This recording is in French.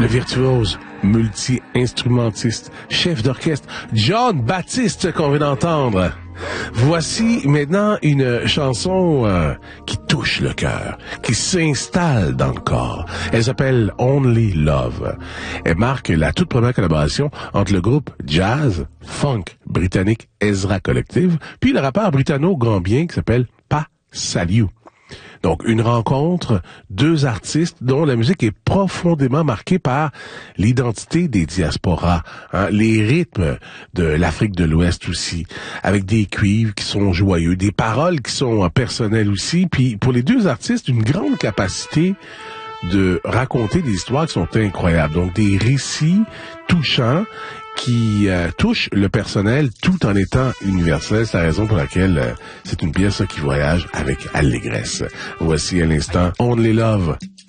le virtuose, multi-instrumentiste, chef d'orchestre, Jon Batiste qu'on vient d'entendre. Voici maintenant une chanson qui touche le cœur, qui s'installe dans le corps. Elle s'appelle Only Love. Elle marque la toute première collaboration entre le groupe jazz funk britannique Ezra Collective puis le rappeur britanno-gambien qui s'appelle Pa Salieu. Donc, une rencontre, deux artistes dont la musique est profondément marquée par l'identité des diasporas, hein, les rythmes de l'Afrique de l'Ouest aussi, avec des cuivres qui sont joyeux, des paroles qui sont personnelles aussi, puis pour les deux artistes, une grande capacité de raconter des histoires qui sont incroyables. Donc, des récits touchants qui touche le personnel tout en étant universel. C'est la raison pour laquelle c'est une pièce qui voyage avec allégresse. Voici à l'instant Only Love